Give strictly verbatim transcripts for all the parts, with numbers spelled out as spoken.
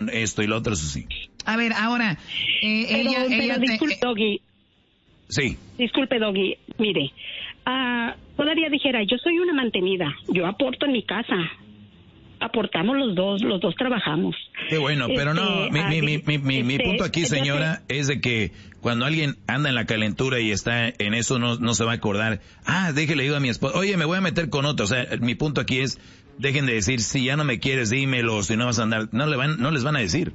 atención, esto y lo otro, eso sí. A ver, ahora, eh, pero, ella... pero ella disculpe, te... Doggy. Sí. Disculpe, Doggy, mire, uh, todavía dijera, yo soy una mantenida, yo aporto en mi casa. Aportamos los dos, los dos trabajamos. Qué bueno, pero este, no, mi, mi, mi, mi, mi, mi este, punto aquí, señora, entonces, es de que cuando alguien anda en la calentura y está en eso, no, no se va a acordar, ah, déjele digo a mi esposa, oye, me voy a meter con otro. O sea, mi punto aquí es, dejen de decir, si ya no me quieres, dímelo, si no vas a andar, no le van, no les van a decir.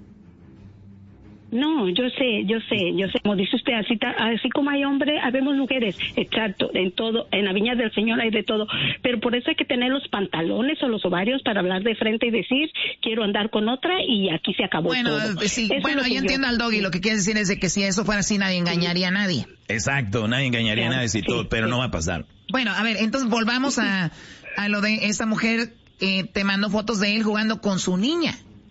No, yo sé, yo sé, yo sé, como dice usted, así, así como hay hombres, habemos mujeres, exacto, en todo, en la viña del Señor hay de todo, pero por eso hay que tener los pantalones o los ovarios para hablar de frente y decir, quiero andar con otra y aquí se acabó bueno, todo. Sí, eso bueno, yo entiendo yo, al Doggy, lo que quiere decir es de que si eso fuera así, nadie engañaría a nadie. Exacto, nadie engañaría claro, a nadie, si sí, todo, pero sí. no va a pasar. Bueno, a ver, entonces volvamos a, a lo de esa mujer, eh, te mandó fotos de él jugando con su niña.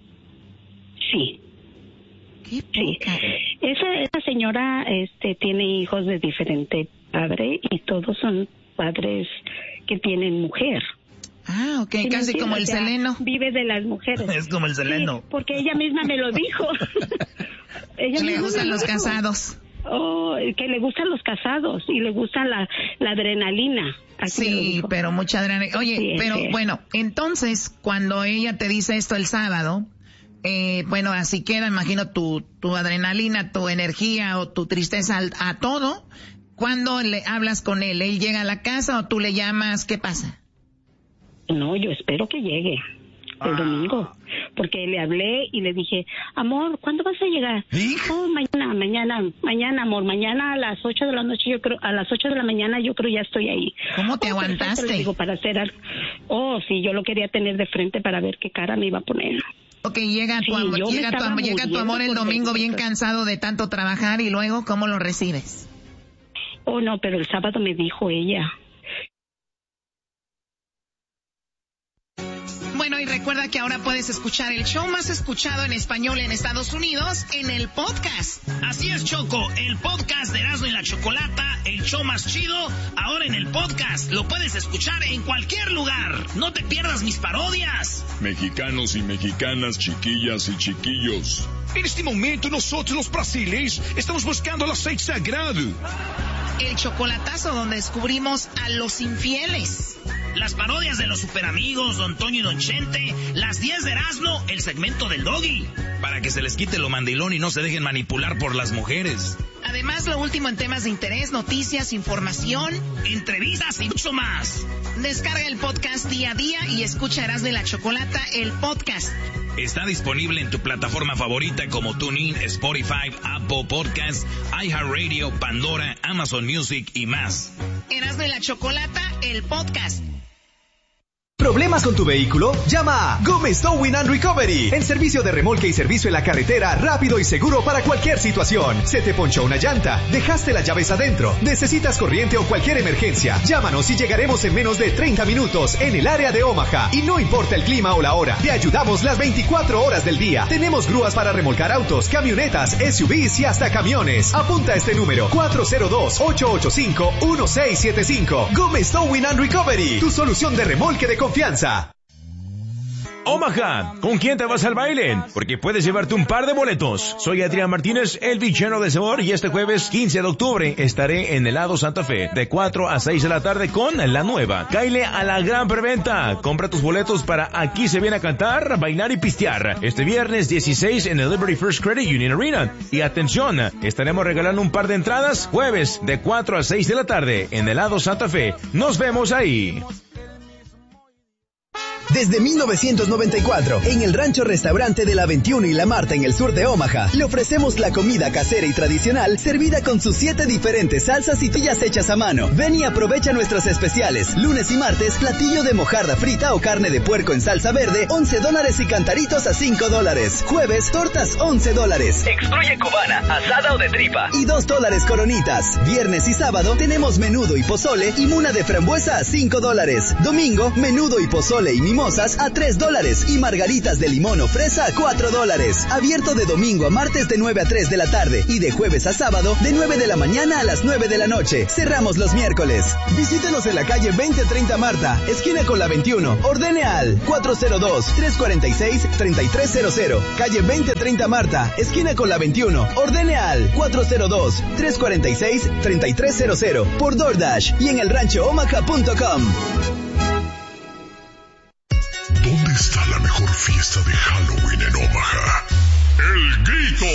Sí. ¿Qué Sí. Esa, esa señora este, tiene hijos de diferente padre y todos son padres que tienen mujer. Ah, ok, ¿Sí casi como el o sea, Seleno. Vive de las mujeres. Es como el Seleno. Sí, porque ella misma me lo dijo. ella Le misma gustan me lo los dijo. casados. Oh, que le gustan los casados y le gusta la, la adrenalina. Así me lo Sí, dijo. pero mucha adrenalina. Oye, Sí, pero sí. bueno, entonces, cuando ella te dice esto el sábado, eh, bueno, así queda, imagino, tu, tu adrenalina, tu energía o tu tristeza al, a todo. ¿Cuándo le hablas con él? ¿Él llega a la casa o tú le llamas? ¿Qué pasa? No, yo espero que llegue el Ah. domingo, porque le hablé y le dije, amor, ¿cuándo vas a llegar? ¿Sí? Oh, mañana, mañana, mañana, amor, mañana a las ocho de la noche, yo creo, a las ocho de la mañana yo creo ya estoy ahí. ¿Cómo te Oh, aguantaste? perfecto, le digo, para hacer algo. Oh, sí, yo lo quería tener de frente para ver qué cara me iba a poner. Ok, llega tu, Sí, amor, yo me llega, tu, estaba am- llega tu muriendo amor el por domingo dentro. bien cansado de tanto trabajar y luego, ¿cómo lo recibes? Oh, no, pero el sábado me dijo ella. Bueno, y recuerda que ahora puedes escuchar el show más escuchado en español en Estados Unidos en el podcast. Así es, Choco, el podcast de Erasmo y la Chocolata, el show más chido, ahora en el podcast. Lo puedes escuchar en cualquier lugar. No te pierdas mis parodias. Mexicanos y mexicanas, chiquillas y chiquillos. En este momento nosotros los brasileños estamos buscando el aceite sagrado. El chocolatazo donde descubrimos a los infieles. Las parodias de los superamigos, Don Toño y Don Chente, las diez de Erasmo, el segmento del Doggy. Para que se les quite lo mandilón y no se dejen manipular por las mujeres. Además, lo último en temas de interés, noticias, información, entrevistas y mucho más. Descarga el podcast día a día y escucha Erasmo y la Chocolata, el podcast. Está disponible en tu plataforma favorita como TuneIn, Spotify, Apple Podcasts, iHeartRadio, Pandora, Amazon Music y más. Erasmo y la Chocolata, el podcast. ¿Problemas con tu vehículo? Llama a Gómez Towing and Recovery. El servicio de remolque y servicio en la carretera rápido y seguro para cualquier situación. Se te ponchó una llanta, dejaste las llaves adentro, necesitas corriente o cualquier emergencia. Llámanos y llegaremos en menos de treinta minutos en el área de Omaha. Y no importa el clima o la hora, te ayudamos las veinticuatro horas del día. Tenemos grúas para remolcar autos, camionetas, S U Vs y hasta camiones. Apunta este número cuatro cero dos, ocho ocho cinco, uno seis siete cinco. Gómez Towing and Recovery. Tu solución de remolque de confianza. Omaha, ¿con quién te vas al baile? Porque puedes llevarte un par de boletos. Soy Adrián Martínez, el villano de sabor, y este jueves quince de octubre estaré en Helado Santa Fe de cuatro a seis de la tarde con la nueva. Cáile a la gran preventa. Compra tus boletos para Aquí se viene a cantar, bailar y pistear. Este viernes dieciséis en el Liberty First Credit Union Arena. Y atención, estaremos regalando un par de entradas jueves de cuatro a seis de la tarde en Helado Santa Fe. Nos vemos ahí. Desde mil novecientos noventa y cuatro, en el Rancho Restaurante de la veintiuno y la Marta en el sur de Omaha, le ofrecemos la comida casera y tradicional servida con sus siete diferentes salsas y tortillas hechas a mano. Ven y aprovecha nuestros especiales. Lunes y martes, platillo de mojarra frita o carne de puerco en salsa verde, once dólares y cantaritos a cinco dólares. Jueves, tortas, once dólares. Excluye cubana, asada o de tripa. Y dos dólares coronitas. Viernes y sábado tenemos menudo y pozole y muna de frambuesa a cinco dólares. Domingo, menudo y pozole y mimosa mimosas a tres dólares y margaritas de limón o fresa a cuatro dólares. Abierto de domingo a martes de nueve a tres de la tarde y de jueves a sábado de nueve de la mañana a las nueve de la noche. Cerramos los miércoles. Visítenos en la calle veinte treinta Marta, esquina con la veintiuno. Ordene al cuatro cero dos, tres cuatro seis, tres tres cero cero. Calle veinte treinta Marta, esquina con la veintiuno. Ordene al cuatro cero dos, tres cuatro seis, tres tres cero cero por DoorDash y en el rancho omaha punto com. ¿Dónde está la mejor fiesta de Halloween en Omaha? ¡El Grito!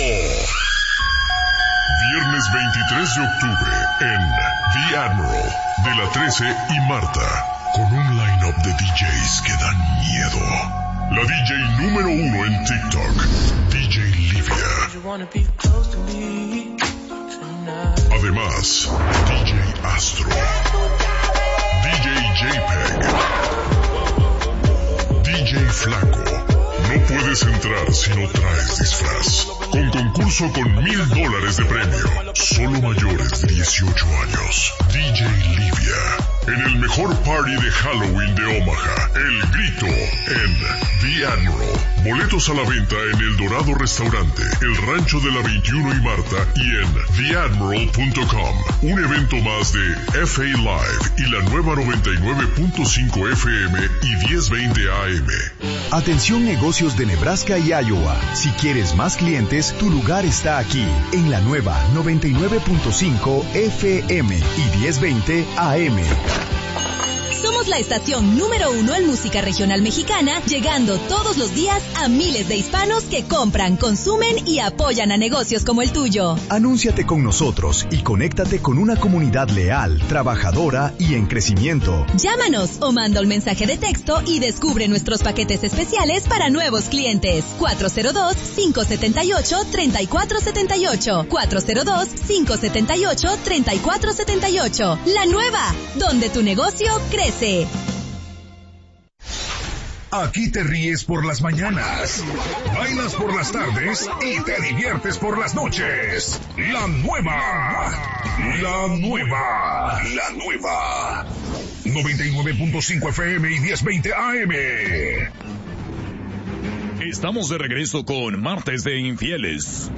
Viernes veintitrés de octubre en The Admiral de la trece y Marta, con un line-up de D Js que dan miedo. La D J número uno en TikTok, D J Livia. Además, D J Astro, D J JPEG, D J Flaco. No puedes entrar si no traes disfraz. Con concurso con mil dólares de premio. Solo mayores de dieciocho años. D J Livia. En el mejor party de Halloween de Omaha. El Grito. En The Admiral. Boletos a la venta en El Dorado Restaurante, El Rancho de la veintiuno y Marta y en the admiral punto com. Un evento más de F A Live y la nueva noventa y nueve punto cinco F M y diez veinte A M. Atención negocios de Nebraska y Iowa. Si quieres más clientes, tu lugar está aquí, en la nueva noventa y nueve punto cinco F M y diez veinte A M. Somos la estación número uno en música regional mexicana, llegando todos los días a miles de hispanos que compran, consumen y apoyan a negocios como el tuyo. Anúnciate con nosotros y conéctate con una comunidad leal, trabajadora y en crecimiento. Llámanos o manda un mensaje de texto y descubre nuestros paquetes especiales para nuevos clientes. cuatro cero dos, cinco siete ocho, tres cuatro siete ocho. cuatro cero dos, cinco siete ocho, tres cuatro siete ocho. La nueva, donde tu negocio crece. Aquí te ríes por las mañanas, bailas por las tardes y te diviertes por las noches. La nueva, la nueva, la nueva. noventa y nueve punto cinco F M y diez veinte A M. Estamos de regreso con Martes de Infieles.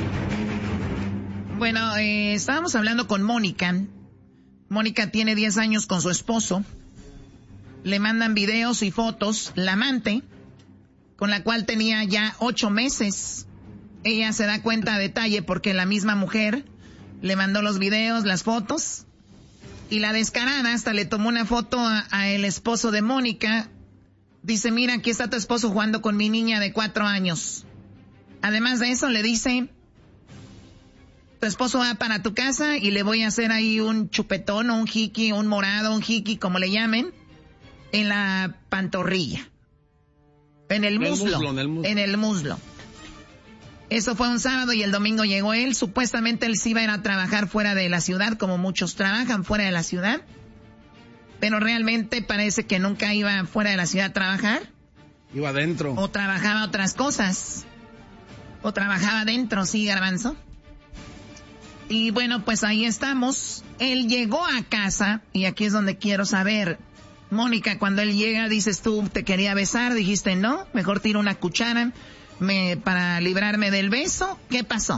Bueno, eh, estábamos hablando con Mónica. Mónica tiene diez años con su esposo. Le mandan videos y fotos, la amante, con la cual tenía ya ocho meses. Ella se da cuenta a detalle porque la misma mujer le mandó los videos, las fotos, y la descarada hasta le tomó una foto a, a el esposo de Mónica. Dice, mira, aquí está tu esposo jugando con mi niña de cuatro años. Además de eso le dice, tu esposo va para tu casa y le voy a hacer ahí un chupetón o un jiqui, un morado, un jiqui, como le llamen, en la pantorrilla, en el muslo, el muslo, en el muslo, en el muslo. Eso fue un sábado y el domingo llegó él. Supuestamente él sí iba a ir a trabajar fuera de la ciudad, como muchos trabajan fuera de la ciudad. Pero realmente parece que nunca iba fuera de la ciudad a trabajar. Iba adentro. O trabajaba otras cosas. O trabajaba adentro, sí, Garbanzo. Y bueno, pues ahí estamos. Él llegó a casa y aquí es donde quiero saber... Mónica, cuando él llega, dices tú, te quería besar, dijiste no, mejor tiro una cuchara me, para librarme del beso. ¿Qué pasó?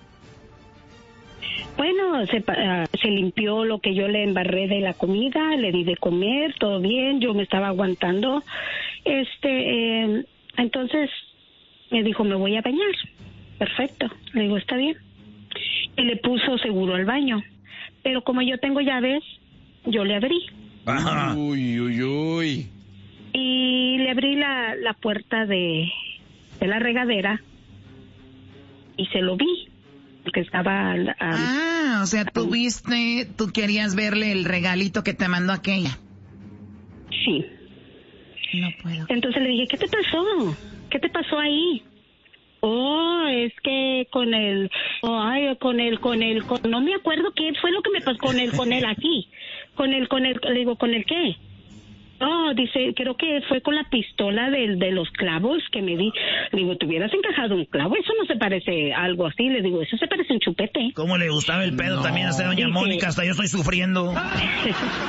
Bueno, se, uh, se limpió lo que yo le embarré de la comida, le di de comer, todo bien, yo me estaba aguantando. Este, eh, entonces me dijo, me voy a bañar. Perfecto, le digo, está bien. Y le puso seguro al baño. Pero como yo tengo llaves, yo le abrí. Ajá. Uy, uy, uy. Y le abrí la, la puerta de, de la regadera y se lo vi, porque estaba... Um, ah, o sea, tú viste, tú querías verle el regalito que te mandó aquella. Sí. No puedo. Entonces le dije, ¿qué te pasó? ¿Qué te pasó ahí? Oh, es que con el... Oh, ay, con el, con el... Con, no me acuerdo qué fue lo que me pasó con el, con él aquí. Con el, con el, le digo, ¿con el qué? Oh, dice, creo que fue con la pistola de, de los clavos que me di. Le digo, ¿te hubieras encajado un clavo? Eso no se parece a algo así. Le digo, eso se parece a un chupete. ¿Cómo le gustaba el pedo no. también a esta doña Mónica? Hasta yo estoy sufriendo.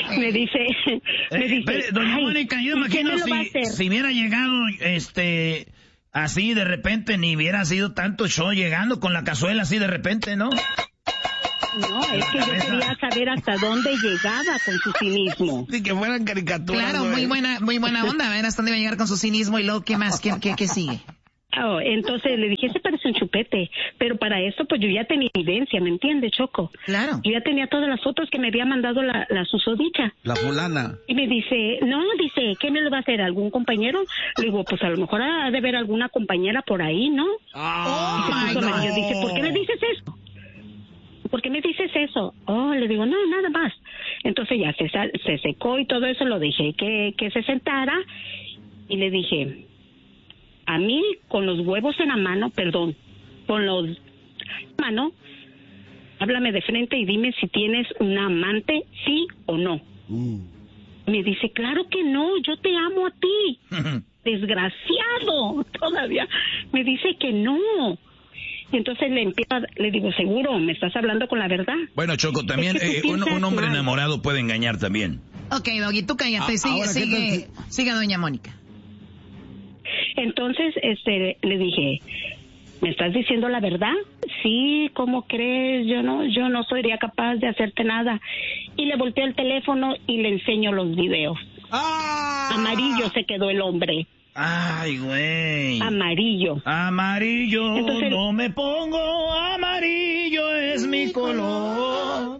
me dice, me Eh, dice, pero, doña ay, Mónica, yo ¿y quién imagino me lo va a si, hacer? si hubiera llegado, este, así de repente, ni hubiera sido tanto show llegando con la cazuela así de repente, ¿no? No, es que yo quería saber hasta dónde llegaba con su cinismo. Sí, que fueran caricaturas. Claro, güey. muy buena, muy buena onda, a ver hasta dónde va a llegar con su cinismo y luego, ¿qué más? ¿Qué, qué, qué sigue? Oh, entonces le dije, ese parece un chupete, pero para eso pues yo ya tenía evidencia, ¿me entiendes, Choco? Claro. Yo ya tenía todas las fotos que me había mandado la, la susodicha. La fulana. Y me dice, no, dice, ¿qué me lo va a hacer? ¿Algún compañero? Le digo, pues a lo mejor ha de haber alguna compañera por ahí, ¿no? Oh, Y se my puso God. amarillo. Dice, ¿por qué me dices eso? ¿Por qué me dices eso? Oh, le digo, no, nada más. Entonces ya se, sal- se secó y todo eso, lo dejé que, que se sentara y le dije, a mí con los huevos en la mano, perdón, con los en la mano, háblame de frente y dime si tienes una amante, sí o no. Uh. Me dice, claro que no, yo te amo a ti. Desgraciado, todavía. Me dice que no. Y entonces le empieza, le digo, seguro, me estás hablando con la verdad. Bueno, Choco, también Es que eh, tú un, piensas un hombre mal. enamorado puede engañar también. Ok, Doggy, tú cállate, Ah, sigue, ahora, ¿qué sigue, sigue doña Mónica. Entonces, este, le dije, ¿me estás diciendo la verdad? Sí, ¿cómo crees? Yo no, yo no sería capaz de hacerte nada. Y le volteo el teléfono y le enseño los videos. ¡Ah! Amarillo se quedó el hombre. Ay, güey. Amarillo. Amarillo, Entonces- no me pongo, amarillo es mi color.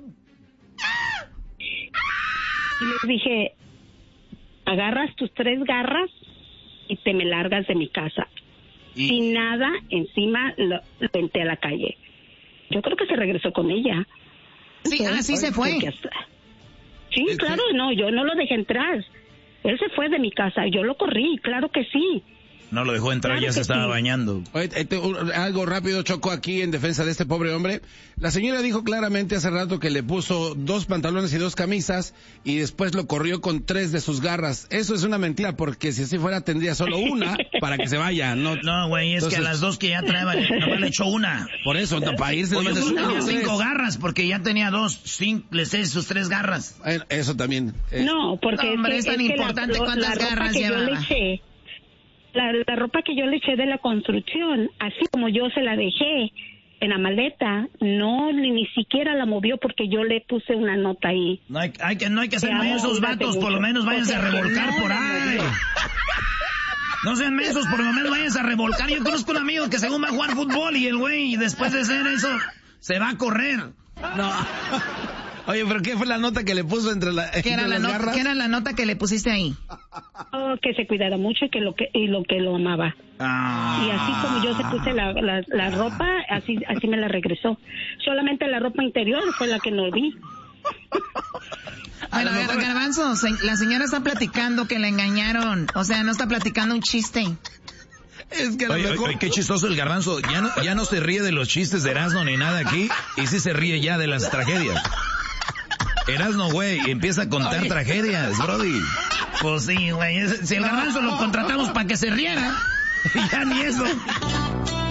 Y le dije, agarras tus tres garras y te me largas de mi casa. Y- Sin nada encima, lo, lo venté a la calle. Yo creo que se regresó con ella. Sí, ah, sí se fue. Porque hasta- Sí, Este- claro, no, yo no lo dejé entrar. Él se fue de mi casa, yo lo corrí, claro que sí. No lo dejó entrar, Claro ya se que estaba sí. bañando. Oye, eh, te- un- algo rápido, Choco, aquí en defensa de este pobre hombre. La señora dijo claramente hace rato que le puso dos pantalones y dos camisas y después lo corrió con tres de sus garras. Eso es una mentira, porque si así fuera tendría solo una para que se vaya. No, No, güey, es que a Entonces- las dos que ya traeba, nomás le echó una. Por eso, no, para irse... Oye, nomás yo es- tenía tres. cinco garras porque ya tenía dos, cinco, le sé sus tres garras. Eh, Eso también. eh, No, porque No, hombre, es, es que, tan es que la- importante lo- cuántas la ropa garras que yo le llevaba. eché, la, la ropa que yo le eché de la construcción, así como yo se la dejé en la maleta, no, ni, ni siquiera la movió porque yo le puse una nota ahí. No hay, hay que, no hay que ser Te amo, mensos, cuídate vatos, por lo mucho. menos váyanse O a sea, que revolcar no por la ahí. movió. No sean mensos, por lo menos váyanse a revolcar. Yo conozco un amigo que según va a jugar fútbol y el güey, después de hacer eso, se va a correr. No. Oye, pero ¿qué fue la nota que le puso entre, la, ¿Qué entre era, la las nota, garras? ¿Qué era la nota que le pusiste ahí? Oh, que se cuidara mucho y que lo que y lo que lo amaba. Ah. Y así como yo se puse la, la, la ropa, así así me la regresó. Solamente la ropa interior fue la que no vi. Bueno, a ver, Garbanzo, se- la señora está platicando que la engañaron. O sea, no está platicando un chiste. Es que a lo Oye, mejor... oye, qué chistoso el Garbanzo. Ya no, ya no se ríe de los chistes de Erasmo ni nada aquí, y sí se ríe ya de las tragedias. Erasmo, güey, empieza a contar Oye. tragedias, brody. Pues sí, güey. es- Si el garbanzo lo contratamos para que se riera, ya ni eso.